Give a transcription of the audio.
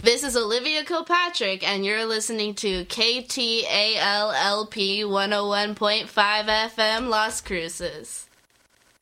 This is Olivia Kilpatrick, and you're listening to KTALLP 101.5 FM Las Cruces.